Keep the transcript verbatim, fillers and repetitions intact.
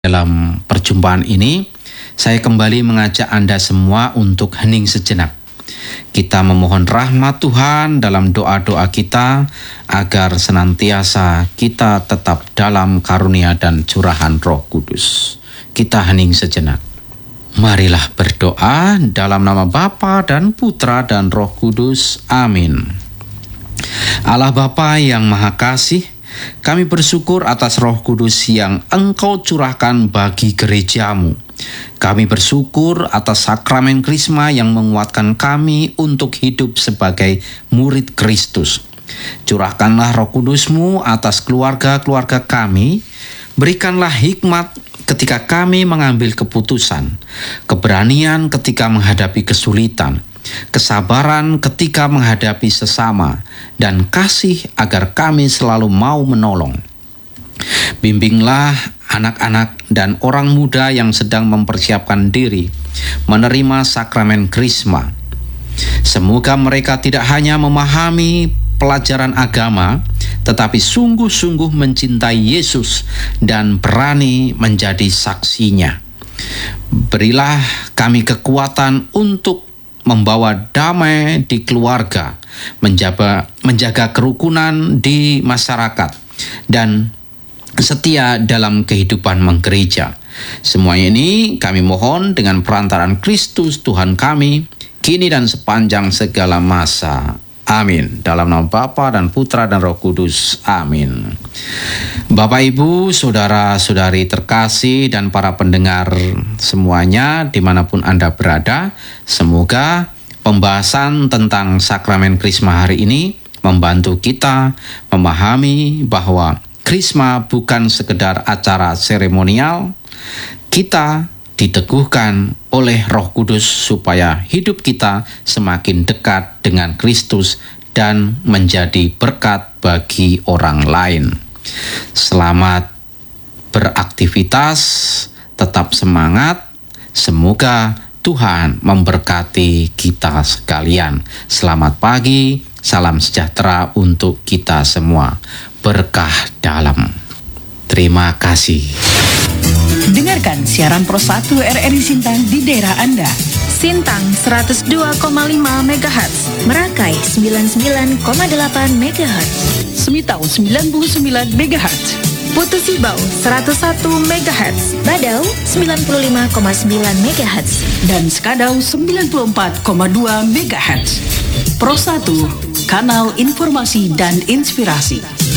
Dalam perjumpaan ini, saya kembali mengajak Anda semua untuk hening sejenak. Kita memohon rahmat Tuhan dalam doa-doa kita, agar senantiasa kita tetap dalam karunia dan curahan Roh Kudus. Kita hening sejenak. Marilah berdoa dalam nama Bapa dan Putra dan Roh Kudus. Amin. Allah Bapa yang Maha Kasih, kami bersyukur atas Roh Kudus yang Engkau curahkan bagi gerejamu. Kami bersyukur atas sakramen Krisma yang menguatkan kami untuk hidup sebagai murid Kristus. Curahkanlah Roh Kudus-Mu atas keluarga-keluarga kami. Berikanlah hikmat ketika kami mengambil keputusan, keberanian ketika menghadapi kesulitan, kesabaran ketika menghadapi sesama, dan kasih agar kami selalu mau menolong. Bimbinglah anak-anak dan orang muda yang sedang mempersiapkan diri menerima sakramen Krisma. Semoga mereka tidak hanya memahami pelajaran agama, tetapi sungguh-sungguh mencintai Yesus dan berani menjadi saksinya. Berilah kami kekuatan untuk membawa damai di keluarga, menjaga, menjaga kerukunan di masyarakat, dan setia dalam kehidupan menggereja. Semuanya ini kami mohon dengan perantaraan Kristus Tuhan kami, kini dan sepanjang segala masa. Amin. Dalam nama Bapa dan Putra dan Roh Kudus. Amin. Bapak, Ibu, saudara-saudari terkasih dan para pendengar semuanya dimanapun Anda berada, semoga pembahasan tentang sakramen Krisma hari ini membantu kita memahami bahwa Krisma bukan sekedar acara seremonial. Kita diteguhkan oleh Roh Kudus supaya hidup kita semakin dekat dengan Kristus dan menjadi berkat bagi orang lain. Selamat beraktivitas, tetap semangat. Semoga Tuhan memberkati kita sekalian. Selamat pagi, salam sejahtera untuk kita semua. Berkah dalam. Terima kasih. Dengarkan siaran Pro satu R R I Sintang di daerah Anda. Sintang seratus dua koma lima megahertz, Merakai sembilan puluh sembilan koma delapan megahertz, Semitau sembilan puluh sembilan megahertz, Putu Sibau seratus satu megahertz, Badau sembilan puluh lima koma sembilan megahertz, dan Skadau sembilan puluh empat koma dua megahertz. Pro satu, kanal informasi dan inspirasi.